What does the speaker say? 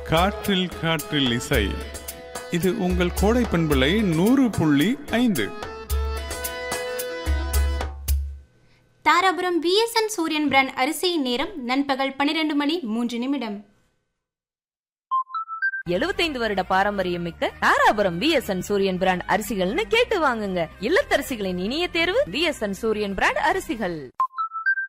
காற்றில் காற்றில் இசை. இது உங்கள் கோடை பண்பலை 100.5. தாராபுரம் விஎஸ்என் சூரியன் பிராண்ட் அரிசி நேரம் நண்பகல் 12:03. 75 வருட பாரம்பரியம் மிக்க தாராபுரம் விஎஸ்என் சூரியன் பிராண்ட் அரிசிகள்னு கேட்டு வாங்குங்க. இல்லத்தரசிகளின் இனிய தேர்வு விஎஸ்என் சூரியன் பிராண்ட் அரிசிகள்.